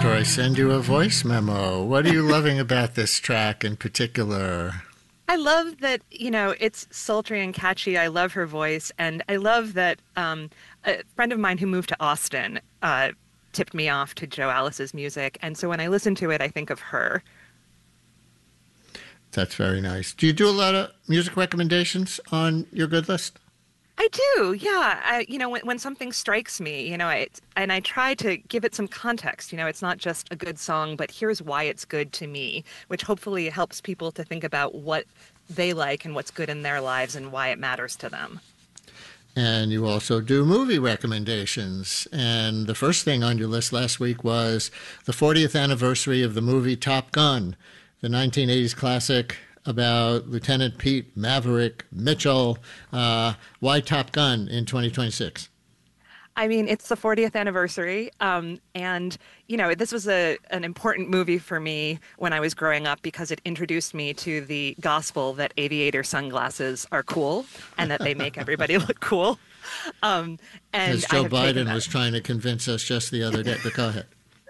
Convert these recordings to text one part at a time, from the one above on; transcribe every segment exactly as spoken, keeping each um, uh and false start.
after I send you a voice memo. What are you loving about this track in particular? I love that, you know, it's sultry and catchy. I love her voice. And I love that um, a friend of mine who moved to Austin uh, tipped me off to Joe Alice's music. And so when I listen to it, I think of her. That's very nice. Do you do a lot of music recommendations on your good list? I do, yeah. I, you know, when, when something strikes me, you know, I, and I try to give it some context. You know, it's not just a good song, but here's why it's good to me, which hopefully helps people to think about what they like and what's good in their lives and why it matters to them. And you also do movie recommendations. And the first thing on your list last week was the fortieth anniversary of the movie Top Gun, the nineteen eighties classic about Lieutenant Pete Maverick Mitchell. Uh, why Top Gun in twenty twenty-six? I mean, it's the fortieth anniversary. Um, and, you know, this was a an important movie for me when I was growing up because it introduced me to the gospel that aviator sunglasses are cool and that they make everybody look cool. Um, and As I Joe have taken Biden that. was trying to convince us just the other day. But go ahead.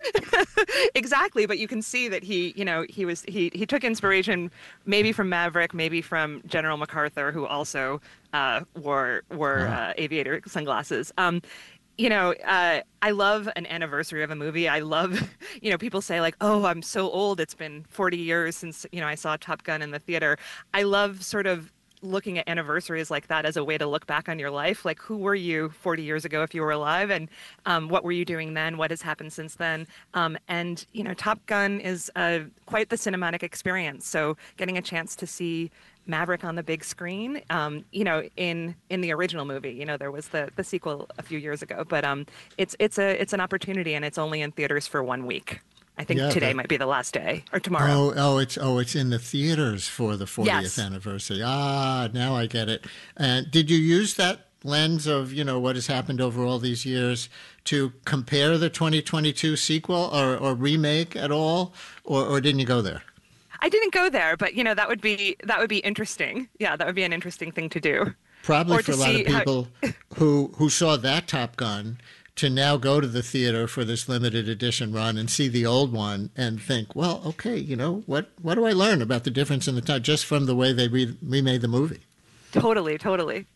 Exactly, but you can see that he, you know, he was he he took inspiration maybe from Maverick, maybe from General MacArthur, who also uh, wore wore Ah. uh, aviator sunglasses. Um, you know, uh, I love an anniversary of a movie. I love, you know, people say like, "Oh, I'm so old. It's been forty years since, you know, I saw Top Gun in the theater." I love sort of looking at anniversaries like that as a way to look back on your life. Like, who were you forty years ago if you were alive? And um, what were you doing then? What has happened since then? Um, and, you know, Top Gun is uh, quite the cinematic experience. So getting a chance to see Maverick on the big screen, um, you know, in in the original movie, you know, there was the the sequel a few years ago, but um, it's it's a it's an opportunity, and it's only in theaters for one week. I think Yeah, today that, might be the last day or tomorrow. Oh, oh, it's oh, it's in the theaters for the fortieth Yes. anniversary. Ah, now I get it. And did you use that lens of, you know, what has happened over all these years to compare the twenty twenty-two sequel or, or remake at all, or, or didn't you go there? I didn't go there, but you know, that would be that would be interesting. Yeah, that would be an interesting thing to do. Probably Or for to a lot of see how people who who saw that Top Gun to now go to the theater for this limited edition run and see the old one and think, well, okay, you know, what what do I learn about the difference in the time just from the way they re- remade the movie? totally, totally.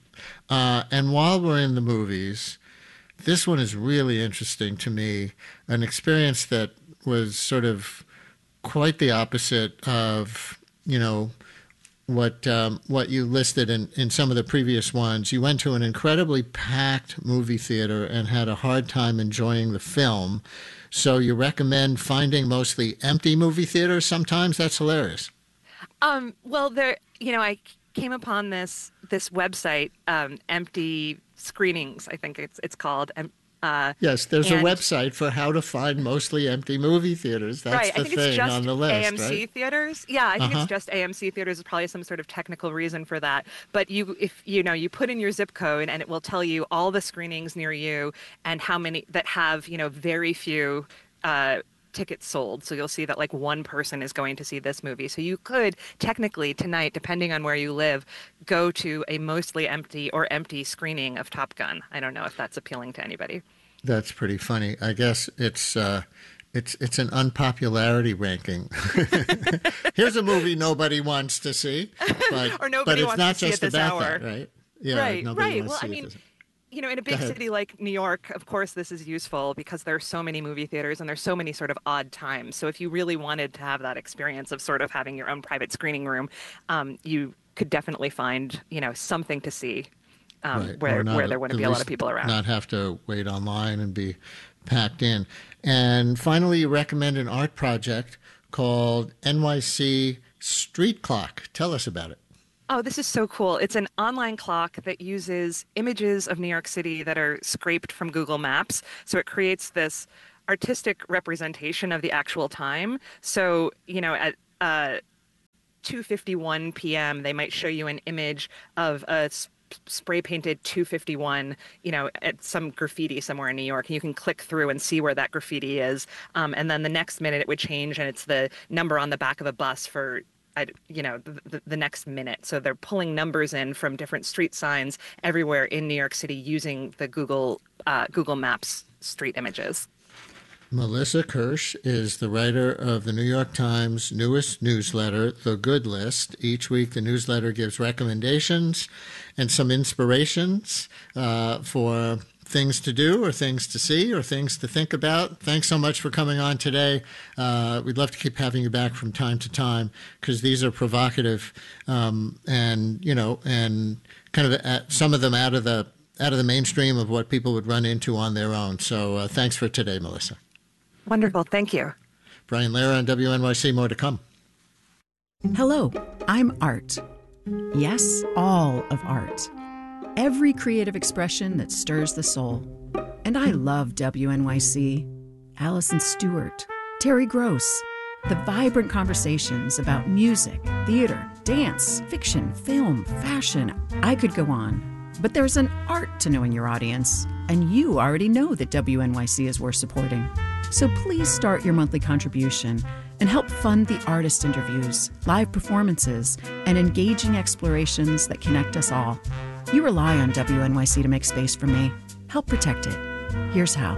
Uh, and while we're in the movies, this one is really interesting to me. An experience that was sort of quite the opposite of, you know, what um, what you listed in, in some of the previous ones. You went to an incredibly packed movie theater and had a hard time enjoying the film. So you recommend finding mostly empty movie theaters sometimes? That's hilarious. Um, well, there, you know, I came upon this this website, um, Empty Screenings, I think it's it's called, and uh, Yes, there's a and website for how to find mostly empty movie theaters. That's right. I the think it's thing on just the list, right? A M C theaters. Yeah, I think it's Uh-huh. just A M C theaters. There's probably some sort of technical reason for that. But you, if you know, you put in your zip code and it will tell you all the screenings near you and how many that have, you know, very few uh, tickets sold. So you'll see that like one person is going to see this movie. So you could technically tonight, depending on where you live, go to a mostly empty or empty screening of Top Gun. I don't know if that's appealing to anybody. That's pretty funny. I guess it's uh, it's it's an unpopularity ranking. Here's a movie nobody wants to see, but Or but nobody it's wants to not see it just this about hour. that, right? Yeah, like Right, nobody right. wants Well, to I see it. mean, This. you know, in a Go big ahead. city like New York, of course, this is useful because there are so many movie theaters and there's so many sort of odd times. So if you really wanted to have that experience of sort of having your own private screening room, um, you could definitely find, you know, something to see um, Right, or where not where at there wouldn't be a lot of least people around. not have to wait online and be packed in. And finally, you recommend an art project called N Y C Street Clock. Tell us about it. Oh, this is so cool. It's an online clock that uses images of New York City that are scraped from Google Maps. So it creates this artistic representation of the actual time. So, you know, at uh, two fifty-one p m, they might show you an image of a s- spray painted two fifty-one, you know, at some graffiti somewhere in New York. And you can click through and see where that graffiti is. Um, and then the next minute it would change and it's the number on the back of a bus for I, you know, the, the, the next minute. So they're pulling numbers in from different street signs everywhere in New York City using the Google uh, Google Maps street images. Melissa Kirsch is the writer of the New York Times' newest newsletter, The Good List. Each week, the newsletter gives recommendations and some inspirations uh, for things to do or things to see or things to think about. Thanks so much for coming on today. Uh, we'd love to keep having you back from time to time because these are provocative um, and, you know, and kind of uh, some of them out of the out of the mainstream of what people would run into on their own. So uh, thanks for today, Melissa. Wonderful. Thank you. Brian Lehrer on W N Y C. More to come. Hello, I'm Art. Yes, all of art. Every creative expression that stirs the soul. And I love W N Y C. Allison Stewart, Terry Gross, the vibrant conversations about music, theater, dance, fiction, film, fashion. I could go on. But there's an art to knowing your audience, and you already know that W N Y C is worth supporting. So please start your monthly contribution and help fund the artist interviews, live performances, and engaging explorations that connect us all. You rely on W N Y C to make space for me. Help protect it. Here's how.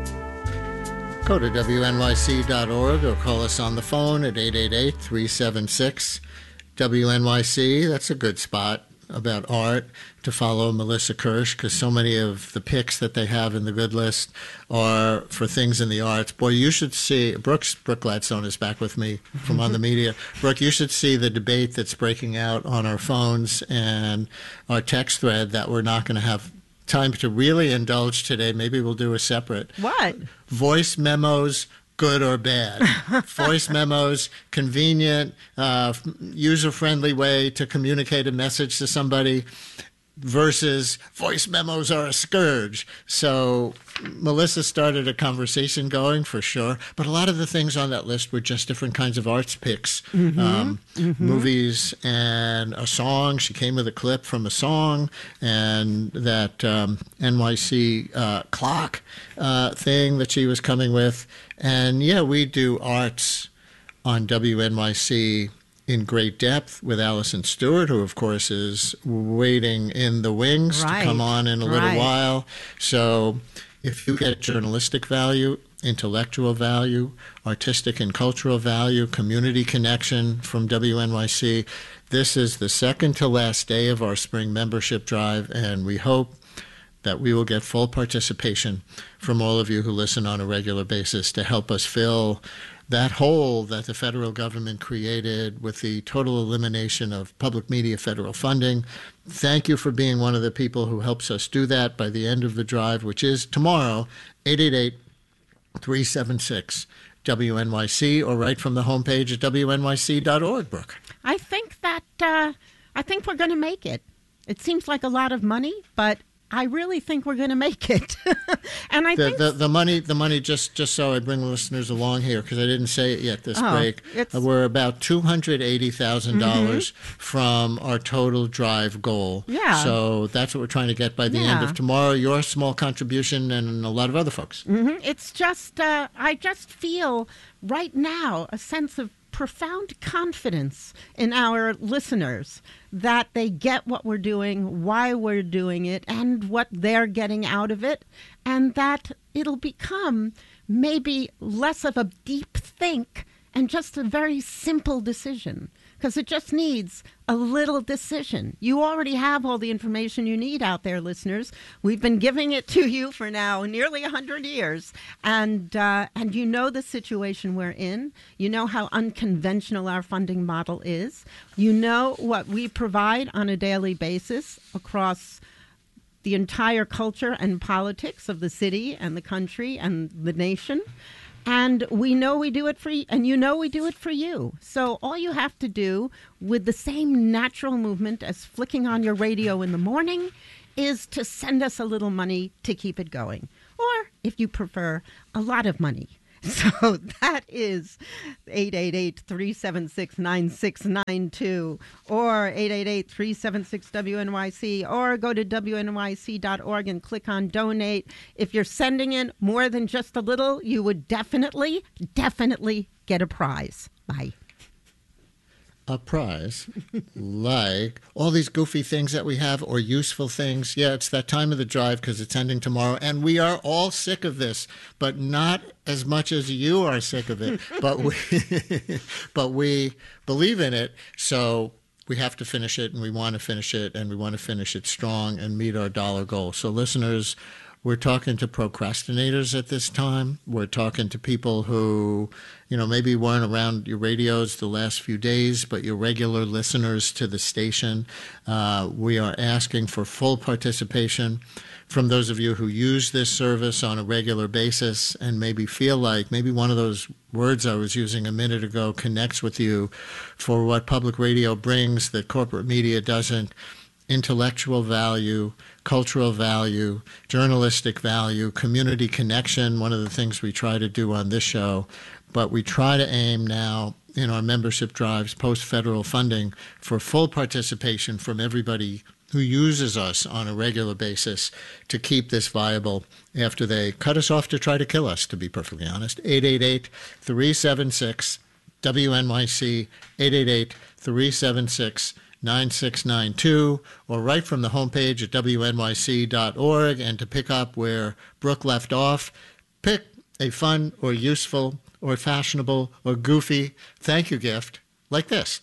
Go to W N Y C dot org or call us on the phone at eight eight eight, three seven six, W N Y C. That's a good spot about art to follow Melissa Kirsch because so many of the picks that they have in the Good List are for things in the arts. Boy, you should see, Brooks, Brooke Gladstone is back with me from On the Media. Brooke, you should see the debate that's breaking out on our phones and our text thread that we're not going to have time to really indulge today. Maybe we'll do a separate. What? Voice memos, good or bad. Voice memos, convenient, uh, user-friendly way to communicate a message to somebody versus voice memos are a scourge. So Melissa started a conversation going for sure, but a lot of the things on that list were just different kinds of arts picks, mm-hmm. Um, mm-hmm. movies and a song. She came with a clip from a song and that um, N Y C uh, clock uh, thing that she was coming with. And yeah, we do arts on W N Y C in great depth with Allison Stewart, who, of course, is waiting in the wings right. to come on in a little right. while. So if you get journalistic value, intellectual value, artistic and cultural value, community connection from W N Y C, this is the second to last day of our spring membership drive, and we hope that we will get full participation from all of you who listen on a regular basis to help us fill that hole that the federal government created with the total elimination of public media federal funding. Thank you for being one of the people who helps us do that by the end of the drive, which is tomorrow, eight eight eight, three seven six, W N Y C, or right from the homepage at W N Y C dot org, Brooke. I think that, uh, I think we're going to make it. It seems like a lot of money, but I really think we're going to make it. And I the, think the, the money, the money. Just just so I bring listeners along here, because I didn't say it yet this oh, break. Uh, we're about two hundred eighty thousand mm-hmm. dollars from our total drive goal. Yeah. So that's what we're trying to get by the yeah. end of tomorrow. Your small contribution and a lot of other folks. Mm-hmm. It's just, uh, I just feel right now a sense of profound confidence in our listeners that they get what we're doing, why we're doing it, and what they're getting out of it, and that it'll become maybe less of a deep think and just a very simple decision, because it just needs a little decision. You already have all the information you need out there, listeners. We've been giving it to you for now nearly one hundred years, and uh, and you know the situation we're in. You know how unconventional our funding model is. You know what we provide on a daily basis across the entire culture and politics of the city and the country and the nation. And we know we do it for you, and you know we do it for you. So all you have to do with the same natural movement as flicking on your radio in the morning is to send us a little money to keep it going. Or, if you prefer, a lot of money. So that is eight eight eight, three seven six, nine six nine two or eight eight eight, three seven six, W N Y C, or go to W N Y C dot org and click on donate. If you're sending in more than just a little, you would definitely, definitely get a prize. Bye. a prize, like all these goofy things that we have or useful things. Yeah, it's that time of the drive because it's ending tomorrow, and we are all sick of this, but not as much as you are sick of it. but we, but we believe in it, so we have to finish it, and we want to finish it, and we want to finish it strong and meet our dollar goal. So, listeners, we're talking to procrastinators at this time. We're talking to people who, you know, maybe weren't around your radios the last few days, but you're regular listeners to the station. Uh, we are asking for full participation from those of you who use this service on a regular basis and maybe feel like maybe one of those words I was using a minute ago connects with you for what public radio brings that corporate media doesn't. Intellectual value, cultural value, journalistic value, community connection, one of the things we try to do on this show. But we try to aim now in our membership drives, post-federal funding, for full participation from everybody who uses us on a regular basis to keep this viable after they cut us off to try to kill us, to be perfectly honest. eight eight eight, three seven six, W N Y C, eight eight eight, three seven six, nine six nine two, or right from the homepage at W N Y C dot org. And to pick up where Brooke left off, pick a fun or useful or fashionable or goofy thank you gift like this.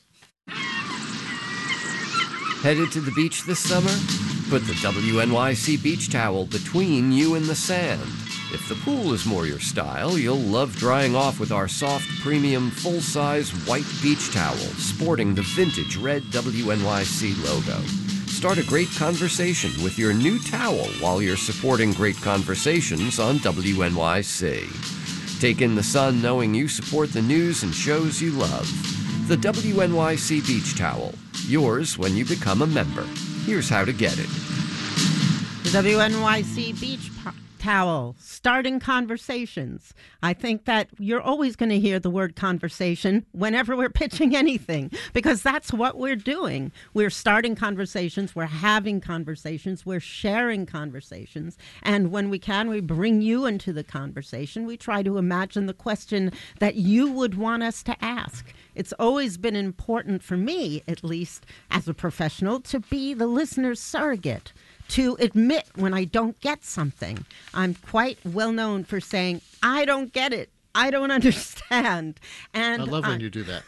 Headed to the beach this summer? Put the W N Y C beach towel between you and the sand. If the pool is more your style, you'll love drying off with our soft, premium, full-size white beach towel sporting the vintage red W N Y C logo. Start a great conversation with your new towel while you're supporting great conversations on W N Y C. Take in the sun knowing you support the news and shows you love. The W N Y C beach towel. Yours when you become a member. Here's how to get it. The W N Y C beach po- towel, starting conversations. I think that you're always going to hear the word conversation whenever we're pitching anything, because that's what we're doing. We're starting conversations, we're having conversations, we're sharing conversations, and when we can, we bring you into the conversation. We try to imagine the question that you would want us to ask. It's always been important for me, at least as a professional, to be the listener's surrogate, to admit when I don't get something. I'm quite well known for saying, I don't get it. I don't understand. And I love when I, you do that.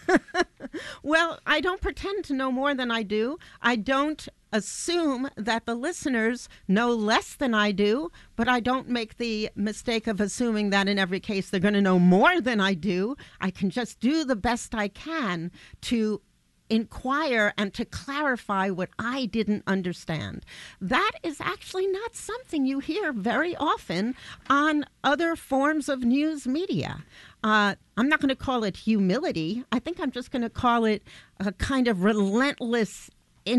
Well, I don't pretend to know more than I do. I don't assume that the listeners know less than I do, but I don't make the mistake of assuming that in every case they're going to know more than I do. I can just do the best I can to inquire and to clarify what I didn't understand. That is actually not something you hear very often on other forms of news media. Uh, I'm not going to call it humility. I think I'm just going to call it a kind of relentless,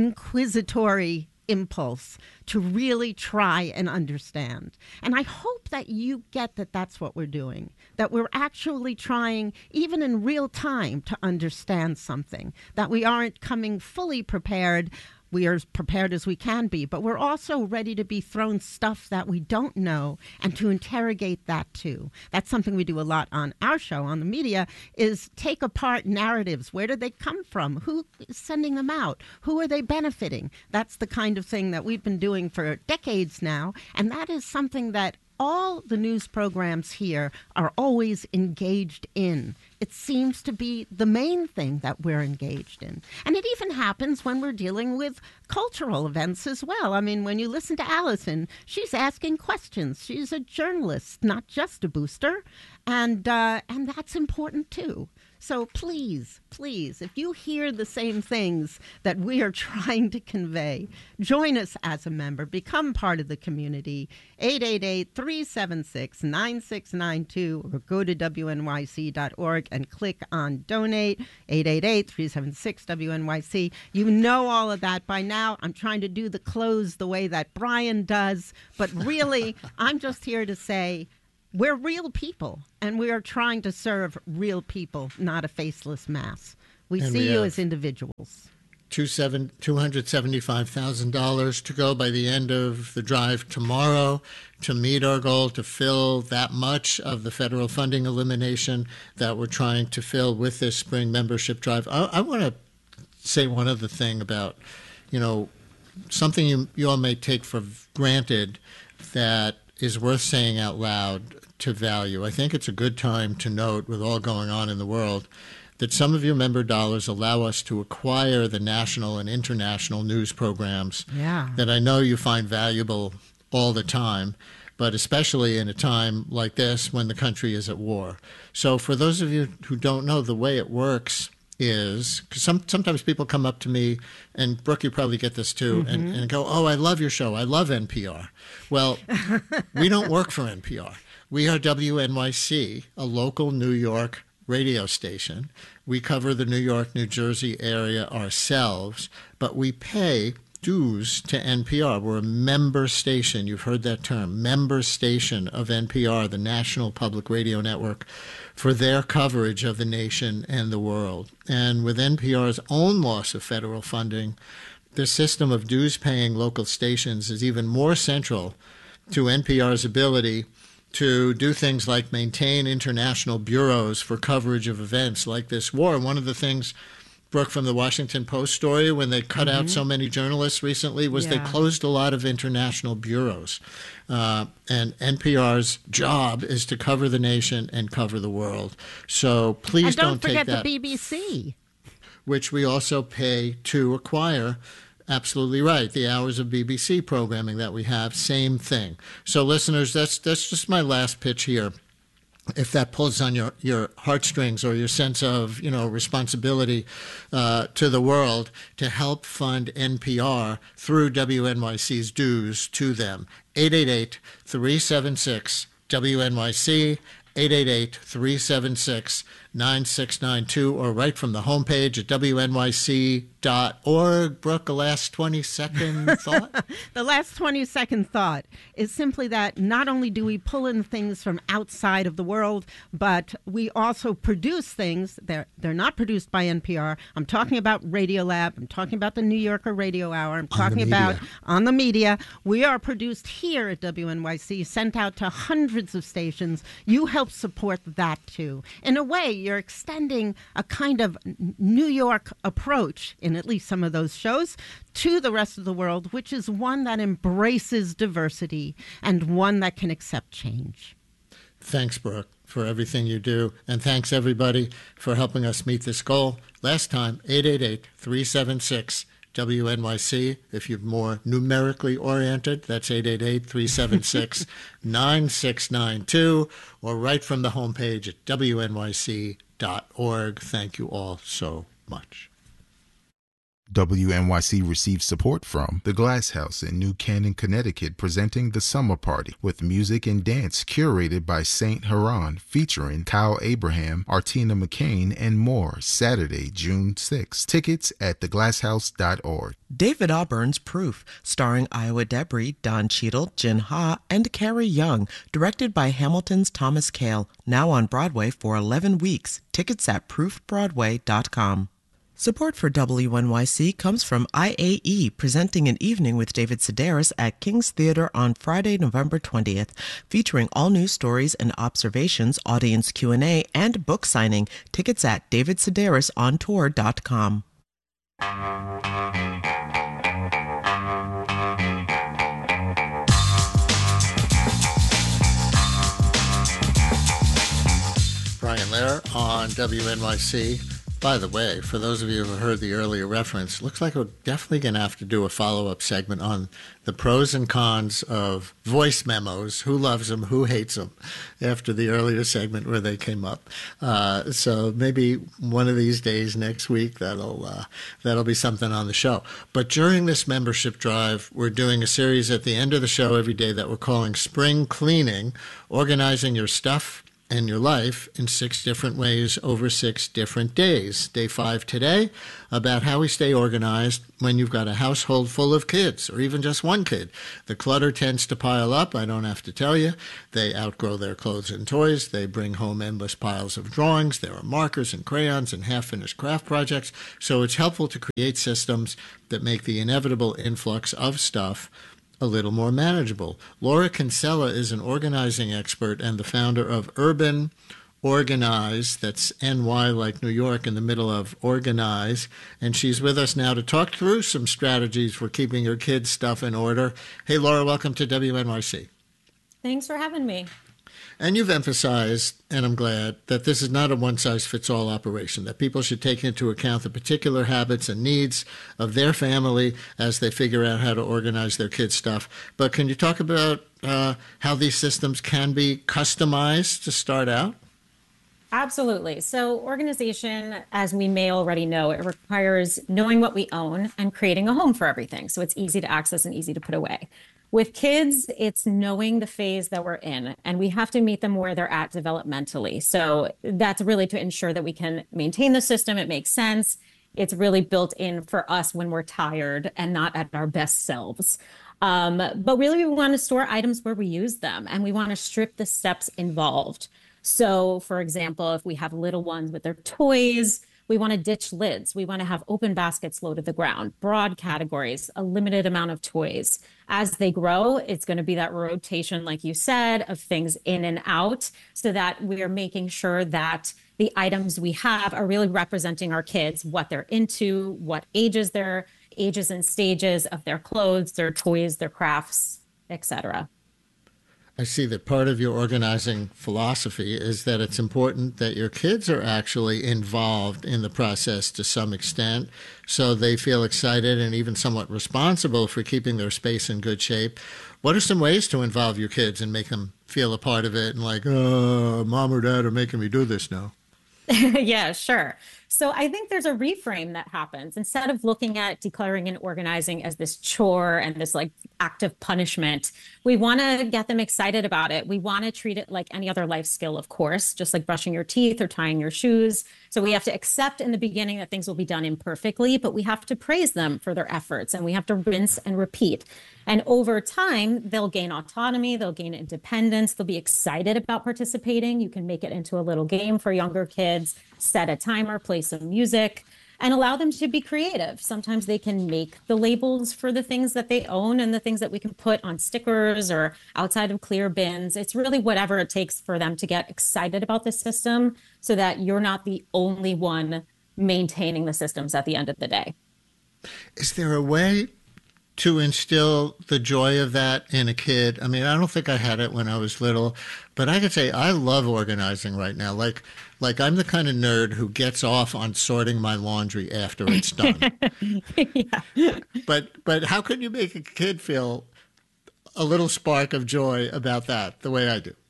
inquisitory impulse to really try and understand. And I hope that you get that that's what we're doing, that we're actually trying, even in real time, to understand something, that we aren't coming fully prepared. We are as prepared as we can be, but we're also ready to be thrown stuff that we don't know and to interrogate that too. That's something we do a lot on our show, on the media, is take apart narratives. Where did they come from? Who is sending them out? Who are they benefiting? That's the kind of thing that we've been doing for decades now, and that is something that all the news programs here are always engaged in. It seems to be the main thing that we're engaged in. And it even happens when we're dealing with cultural events as well. I mean, when you listen to Allison, she's asking questions. She's a journalist, not just a booster. And uh, and that's important too. So please, please, if you hear the same things that we are trying to convey, join us as a member. Become part of the community. eight eight eight, three seven six, nine six nine two or go to W N Y C dot org and click on donate. eight eight eight, three seven six, W N Y C. You know all of that by now. I'm trying to do the close the way that Brian does. But really, I'm just here to say, we're real people, and we are trying to serve real people, not a faceless mass. We And see we you have as individuals. two hundred seventy-five thousand dollars to go by the end of the drive tomorrow to meet our goal to fill that much of the federal funding elimination that we're trying to fill with this spring membership drive. I, I want to say one other thing about, you know, something you, you all may take for granted that is worth saying out loud to value. I think it's a good time to note, with all going on in the world, that some of your member dollars allow us to acquire the national and international news programs Yeah. that I know you find valuable all the time, but especially in a time like this when the country is at war. So for those of you who don't know, the way it works is, because some, sometimes people come up to me, and Brooke, you probably get this too, mm-hmm. and, and go, oh, I love your show. I love N P R. Well, we don't work for N P R. We are W N Y C, a local New York radio station. We cover the New York, New Jersey area ourselves, but we pay dues to N P R. We're a member station. You've heard that term, member station of N P R, the National Public Radio Network, for their coverage of the nation and the world. And with N P R's own loss of federal funding, the system of dues-paying local stations is even more central to N P R's ability to do things like maintain international bureaus for coverage of events like this war. One of the things, Brooke, from the Washington Post story, when they cut mm-hmm. out so many journalists recently, was yeah. they closed a lot of international bureaus. Uh, and N P R's job is to cover the nation and cover the world. So please and don't, don't take forget that. the B B C. Which we also pay to acquire. Absolutely right. The hours of B B C programming that we have, same thing. So listeners, that's that's just my last pitch here. If that pulls on your, your heartstrings or your sense of, you know, responsibility uh, to the world, to help fund N P R through W N Y C's dues to them. eight eight eight, three seven six, W N Y C, eight eight eight, three seven six, nine six nine two, or right from the homepage at W N Y C dot org. Brooke, a last twenty-second thought? The last twenty-second thought is simply that not only do we pull in things from outside of the world, but we also produce things. They're, they're not produced by N P R. I'm talking about Radiolab. I'm talking about the New Yorker Radio Hour. I'm talking about On the Media. We are produced here at W N Y C, sent out to hundreds of stations. You help support that, too. In a way, you're extending a kind of New York approach in at least some of those shows to the rest of the world, which is one that embraces diversity and one that can accept change. Thanks, Brooke, for everything you do. And thanks, everybody, for helping us meet this goal. Last time, eight eight eight, three seven six, W N Y C. If you're more numerically oriented, that's eight eight eight, three seven six, nine six nine two, or right from the homepage at W N Y C dot org. Thank you all so much. W N Y C receives support from the Glass House in New Canaan, Connecticut, presenting the Summer Party with music and dance curated by Saint Haran, featuring Kyle Abraham, Artina McCain, and more, Saturday, June sixth. Tickets at the glass house dot org. David Auburn's Proof, starring Iowa Debris, Don Cheadle, Jin Ha, and Carrie Young, directed by Hamilton's Thomas Kail, now on Broadway for eleven weeks. Tickets at proof broadway dot com. Support for W N Y C comes from I A E, presenting an evening with David Sedaris at King's Theater on Friday, November twentieth, featuring all news stories and observations, audience Q and A, and book signing. Tickets at david sedaris on tour dot com. Brian Lehrer on W N Y C. By the way, for those of you who heard the earlier reference, looks like we're definitely going to have to do a follow-up segment on the pros and cons of voice memos, who loves them, who hates them, after the earlier segment where they came up. Uh, so maybe one of these days next week, that'll uh, that'll be something on the show. But during this membership drive, we're doing a series at the end of the show every day that we're calling Spring Cleaning, organizing your stuff and your life in six different ways over six different days. Day five today, about how we stay organized when you've got a household full of kids, or even just one kid. The clutter tends to pile up, I don't have to tell you. They outgrow their clothes and toys. They bring home endless piles of drawings. There are markers and crayons and half-finished craft projects. So it's helpful to create systems that make the inevitable influx of stuff a little more manageable. Laura Kinsella is an organizing expert and the founder of Urban Organize. That's N Y like New York in the middle of organize. And she's with us now to talk through some strategies for keeping your kids' stuff in order. Hey, Laura, welcome to W N Y C. Thanks for having me. And you've emphasized, and I'm glad, that this is not a one-size-fits-all operation, that people should take into account the particular habits and needs of their family as they figure out how to organize their kids' stuff. But can you talk about uh, how these systems can be customized to start out? Absolutely. So organization, as we may already know, it requires knowing what we own and creating a home for everything. So it's easy to access and easy to put away. With kids, it's knowing the phase that we're in, and we have to meet them where they're at developmentally. So that's really to ensure that we can maintain the system. It makes sense. It's really built in for us when we're tired and not at our best selves. Um, but really, we want to store items where we use them, and we want to strip the steps involved. So, for example, if we have little ones with their toys, we want to ditch lids. We want to have open baskets low to the ground, broad categories, a limited amount of toys. As they grow, it's going to be that rotation, like you said, of things in and out, so that we are making sure that the items we have are really representing our kids, what they're into, what ages their ages and stages of their clothes, their toys, their crafts, et cetera. I see that part of your organizing philosophy is that it's important that your kids are actually involved in the process to some extent, so they feel excited and even somewhat responsible for keeping their space in good shape. What are some ways to involve your kids and make them feel a part of it and like, oh, mom or dad are making me do this now? Yeah, sure. So I think there's a reframe that happens. Instead of looking at decluttering and organizing as this chore and this like active punishment, we want to get them excited about it. We want to treat it like any other life skill, of course, just like brushing your teeth or tying your shoes. So we have to accept in the beginning that things will be done imperfectly, but we have to praise them for their efforts, and we have to rinse and repeat. And over time, they'll gain autonomy, they'll gain independence, they'll be excited about participating. You can make it into a little game for younger kids, set a timer, play some music, and allow them to be creative. Sometimes they can make the labels for the things that they own and the things that we can put on stickers or outside of clear bins. It's really whatever it takes for them to get excited about the system, so that you're not the only one maintaining the systems at the end of the day. Is there a way to instill the joy of that in a kid? I mean, I don't think I had it when I was little, but I could say I love organizing right now. Like, like I'm the kind of nerd who gets off on sorting my laundry after it's done. Yeah. But but how can you make a kid feel a little spark of joy about that the way I do?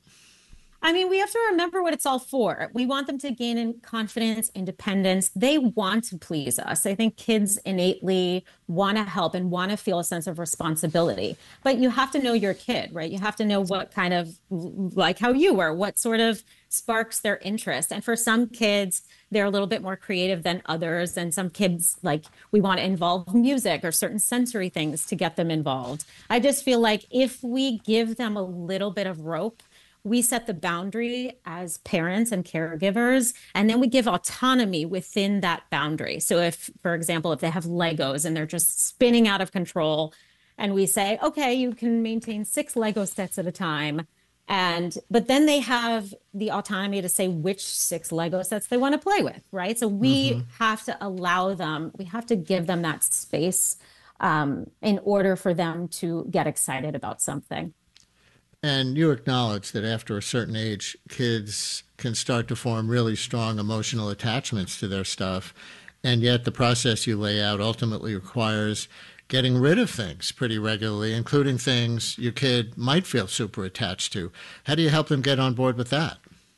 I mean, we have to remember what it's all for. We want them to gain in confidence, independence. They want to please us. I think kids innately want to help and want to feel a sense of responsibility. But you have to know your kid, right? You have to know what kind of, like how you were, what sort of sparks their interest. And for some kids, they're a little bit more creative than others. And some kids, like, we want to involve music or certain sensory things to get them involved. I just feel like if we give them a little bit of rope, we set the boundary as parents and caregivers, and then we give autonomy within that boundary. So if, for example, if they have Legos and they're just spinning out of control, and we say, okay, you can maintain six Lego sets at a time, and but then they have the autonomy to say which six Lego sets they want to play with, right? So we mm-hmm. have to allow them, we have to give them that space um, in order for them to get excited about something. And you acknowledge that after a certain age, kids can start to form really strong emotional attachments to their stuff. And yet the process you lay out ultimately requires getting rid of things pretty regularly, including things your kid might feel super attached to. How do you help them get on board with that?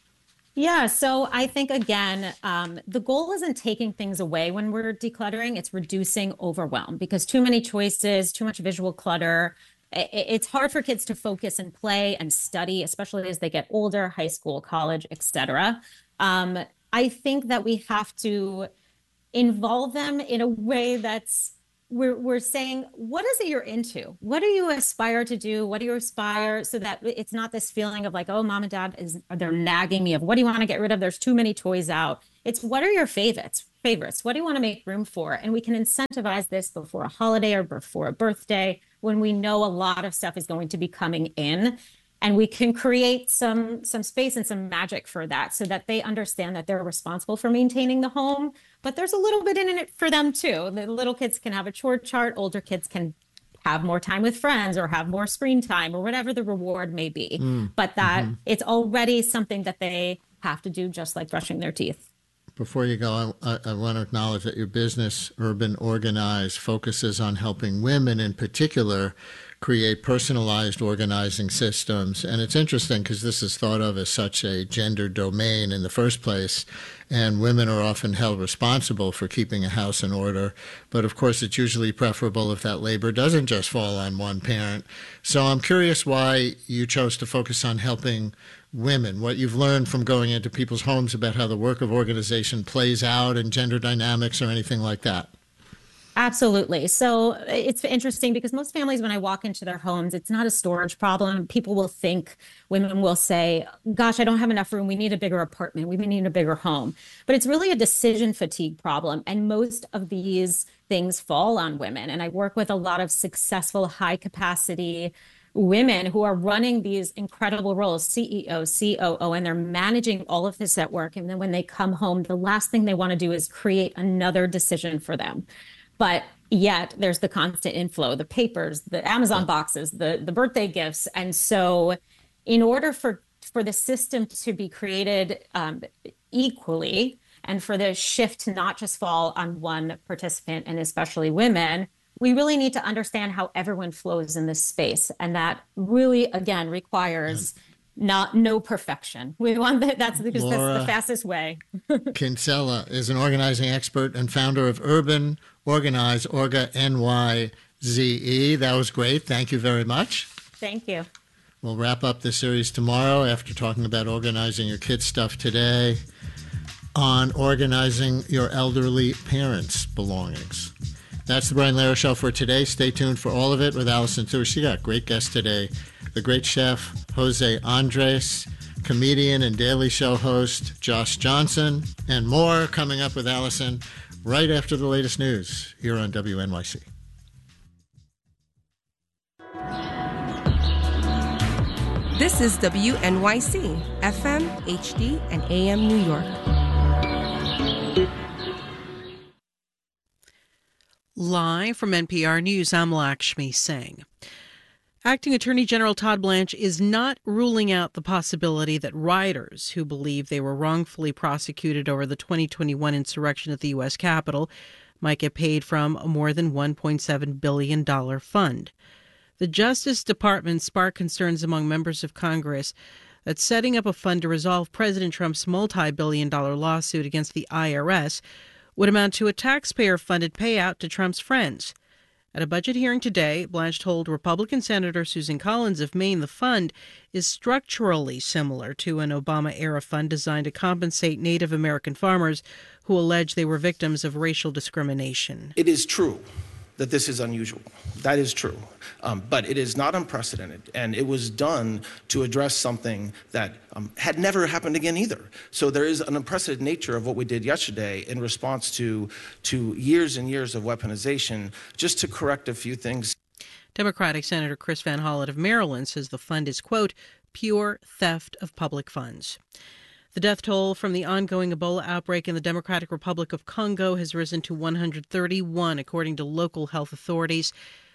Yeah, so I think, again, um, the goal isn't taking things away when we're decluttering. It's reducing overwhelm, because too many choices, too much visual clutter, it's hard for kids to focus and play and study, especially as they get older, high school, college, et cetera. Um, I think that we have to involve them in a way that's, we're, we're saying, what is it you're into? What do you aspire to do? What do you aspire, so that it's not this feeling of like, oh, mom and dad, is they're nagging me of what do you want to get rid of? There's too many toys out. It's what are your favorites? Favorites. What do you want to make room for? And we can incentivize this before a holiday or before a birthday, when we know a lot of stuff is going to be coming in. And we can create some some space and some magic for that so that they understand that they're responsible for maintaining the home, but there's a little bit in it for them too. The little kids can have a chore chart, older kids can have more time with friends or have more screen time or whatever the reward may be. Mm, but that mm-hmm. it's already something that they have to do, just like brushing their teeth. Before you go, I, I want to acknowledge that your business, Urban Organize, focuses on helping women in particular create personalized organizing systems. And it's interesting because this is thought of as such a gender domain in the first place, and women are often held responsible for keeping a house in order. But of course, it's usually preferable if that labor doesn't just fall on one parent. So I'm curious why you chose to focus on helping women, what you've learned from going into people's homes about how the work of organization plays out and gender dynamics or anything like that. Absolutely. So it's interesting because most families, when I walk into their homes, it's not a storage problem. People will think, women will say, gosh, I don't have enough room. We need a bigger apartment. We need a bigger home. But it's really a decision fatigue problem. And most of these things fall on women. And I work with a lot of successful, high capacity women who are running these incredible roles, C E O, C O O, and they're managing all of this at work. And then when they come home, the last thing they want to do is create another decision for them. But yet there's the constant inflow, the papers, the Amazon boxes, the, the birthday gifts. And so in order for, for the system to be created um, equally and for the shift to not just fall on one participant, and especially women, we really need to understand how everyone flows in this space. And that really, again, requires not no perfection. We want that. That's because Laura that's the fastest way. Kinsella is an organizing expert and founder of Urban Organize, Orga N Y Z E. That was great. Thank you very much. Thank you. We'll wrap up the series tomorrow after talking about organizing your kids' stuff today on organizing your elderly parents' belongings. That's the Brian Lehrer Show for today. Stay tuned for all of it with Allison Thur. She got a great guest today. The great chef, Jose Andres, comedian and Daily Show host, Josh Johnson, and more coming up with Allison right after the latest news here on W N Y C. This is W N Y C, F M, H D, and A M New York. Live from N P R News, I'm Lakshmi Singh. Acting Attorney General Todd Blanche is not ruling out the possibility that rioters who believe they were wrongfully prosecuted over the twenty twenty-one insurrection at the U S Capitol might get paid from a more than one point seven billion dollars fund. The Justice Department sparked concerns among members of Congress that setting up a fund to resolve President Trump's multi-billion dollar lawsuit against the I R S would amount to a taxpayer-funded payout to Trump's friends. At a budget hearing today, Blanche told Republican Senator Susan Collins of Maine the fund is structurally similar to an Obama-era fund designed to compensate Native American farmers who allege they were victims of racial discrimination. It is true that this is unusual. That is true. Um, but it is not unprecedented, and it was done to address something that um, had never happened again either. So there is an unprecedented nature of what we did yesterday in response to, to years and years of weaponization, just to correct a few things. Democratic Senator Chris Van Hollen of Maryland says the fund is, quote, pure theft of public funds. The death toll from the ongoing Ebola outbreak in the Democratic Republic of Congo has risen to one hundred thirty-one, according to local health authorities.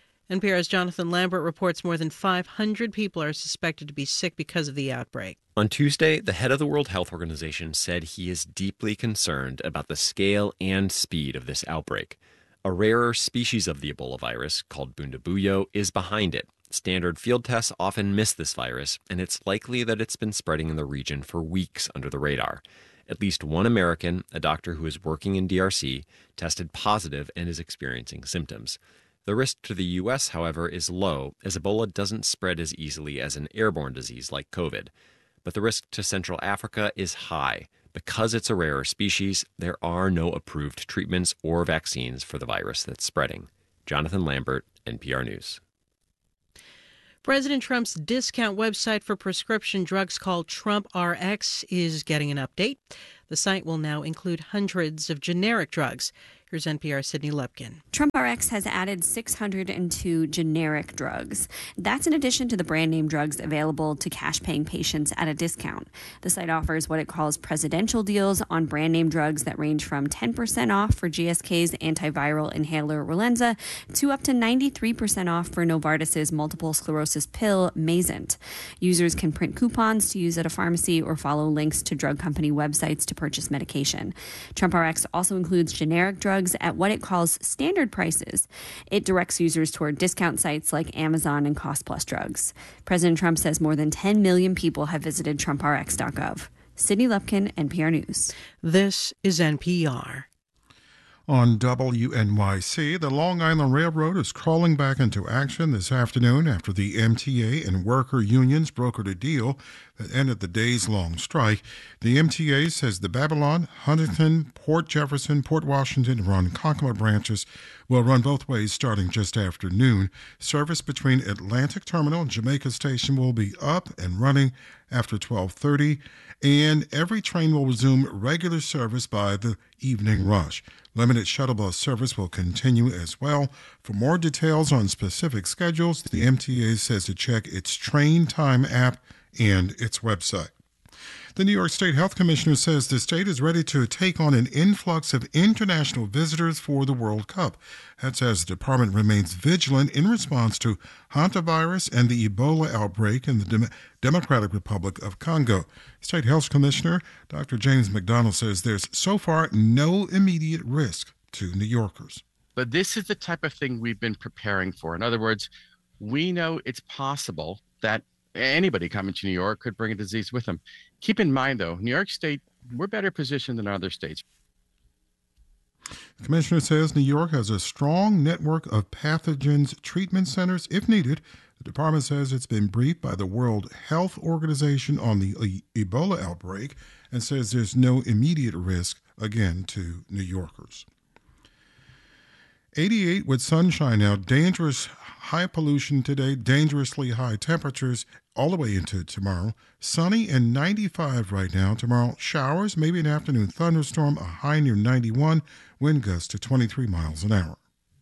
N P R's Jonathan Lambert reports more than five hundred people are suspected to be sick because of the outbreak. On Tuesday, the head of the World Health Organization said he is deeply concerned about the scale and speed of this outbreak. A rarer species of the Ebola virus, called Bundibugyo, is behind it. Standard field tests often miss this virus, and it's likely that it's been spreading in the region for weeks under the radar. At least one American, a doctor who is working in D R C, tested positive and is experiencing symptoms. The risk to the U S, however, is low, as Ebola doesn't spread as easily as an airborne disease like COVID. But the risk to Central Africa is high. Because it's a rarer species, there are no approved treatments or vaccines for the virus that's spreading. Jonathan Lambert, N P R News. President Trump's discount website for prescription drugs called Trump R X is getting an update. The site will now include hundreds of generic drugs. Here's N P R's Sydney Lupkin. TrumpRx has added six hundred two generic drugs. That's in addition to the brand name drugs available to cash-paying patients at a discount. The site offers what it calls presidential deals on brand name drugs that range from ten percent off for G S K's antiviral inhaler Relenza to up to ninety-three percent off for Novartis's multiple sclerosis pill Mayzent. Users can print coupons to use at a pharmacy or follow links to drug company websites to purchase medication. TrumpRx also includes generic drugs at what it calls standard prices. It directs users toward discount sites like Amazon and Cost Plus Drugs. President Trump says more than ten million people have visited Trump R X dot gov. Sydney Lupkin, N P R News. This is N P R. On W N Y C, the Long Island Railroad is crawling back into action this afternoon after the M T A and worker unions brokered a deal that ended the days-long strike. The M T A says the Babylon, Huntington, Port Jefferson, Port Washington, and Ronkonkoma branches will run both ways starting just after noon. Service between Atlantic Terminal and Jamaica Station will be up and running after twelve thirty, and every train will resume regular service by the evening rush. Limited shuttle bus service will continue as well. For more details on specific schedules, the M T A says to check its Train Time app and its website. The New York State Health Commissioner says the state is ready to take on an influx of international visitors for the World Cup. That's as the department remains vigilant in response to hantavirus and the Ebola outbreak in the Dem- Democratic Republic of Congo. State Health Commissioner Doctor James McDonald says there's so far no immediate risk to New Yorkers. But this is the type of thing we've been preparing for. In other words, we know it's possible that anybody coming to New York could bring a disease with them. Keep in mind, though, New York State, we're better positioned than other states. The commissioner says New York has a strong network of pathogens treatment centers if needed. The department says it's been briefed by the World Health Organization on the Ebola outbreak and says there's no immediate risk, again, to New Yorkers. eighty-eight with sunshine now, dangerous high pollution today, dangerously high temperatures all the way into tomorrow. Sunny and ninety-five right now. Tomorrow, showers, maybe an afternoon thunderstorm, a high near ninety-one, wind gusts to twenty-three miles an hour.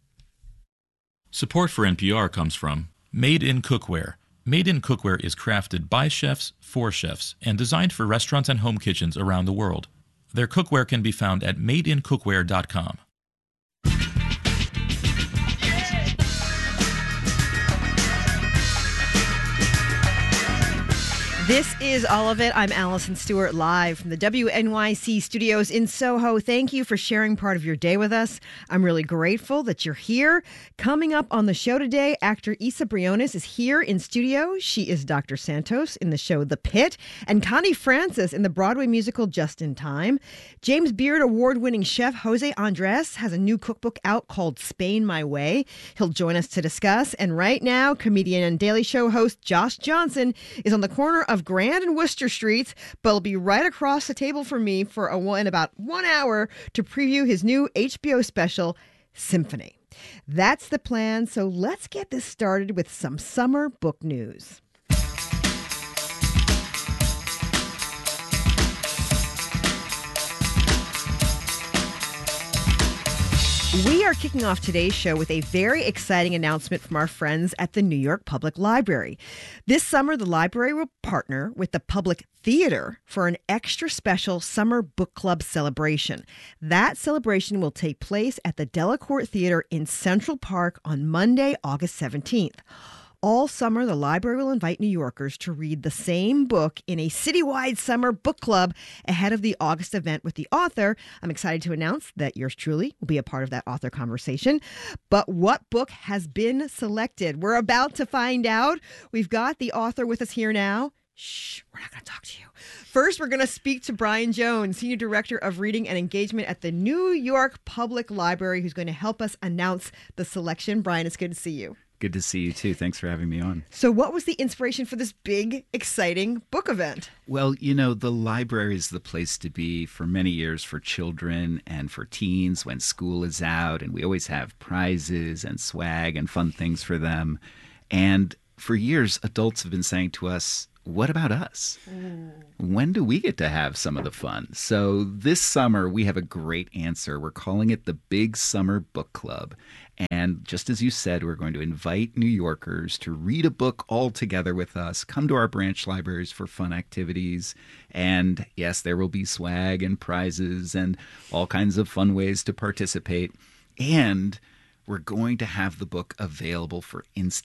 Support for N P R comes from Made in Cookware. Made in Cookware is crafted by chefs for chefs and designed for restaurants and home kitchens around the world. Their cookware can be found at made in cookware dot com. This is All of It. I'm Allison Stewart, live from the W N Y C studios in Soho. Thank you for sharing part of your day with us. I'm really grateful that you're here. Coming up on the show today, actor Isa Briones is here in studio. She is Doctor Santos in the show The Pit, and Connie Francis in the Broadway musical Just in Time. James Beard award-winning chef Jose Andres has a new cookbook out called Spain My Way. He'll join us to discuss. And right now, comedian and Daily Show host Josh Johnson is on the corner of Grand and Worcester Streets, but will be right across the table from me for a, in about one hour to preview his new H B O special, Symphony. That's the plan, so let's get this started with some summer book news. We are kicking off today's show with a very exciting announcement from our friends at the New York Public Library. This summer, the library will partner with the Public Theater for an extra special summer book club celebration. That celebration will take place at the Delacorte Theater in Central Park on Monday, August seventeenth. All summer, the library will invite New Yorkers to read the same book in a citywide summer book club ahead of the August event with the author. I'm excited to announce that yours truly will be a part of that author conversation. But what book has been selected? We're about to find out. We've got the author with us here now. Shh, we're not going to talk to you. First, we're going to speak to Brian Jones, Senior Director of Reading and Engagement at the New York Public Library, who's going to help us announce the selection. Brian, it's good to see you. Good to see you, too. Thanks for having me on. So what was the inspiration for this big, exciting book event? Well, you know, the library is the place to be for many years for children and for teens when school is out, and we always have prizes and swag and fun things for them. And for years, adults have been saying to us, what about us? When do we get to have some of the fun? So this summer, we have a great answer. We're calling it the Big Summer Book Club. And just as you said, we're going to invite New Yorkers to read a book all together with us, come to our branch libraries for fun activities. And yes, there will be swag and prizes and all kinds of fun ways to participate. And we're going to have the book available for instant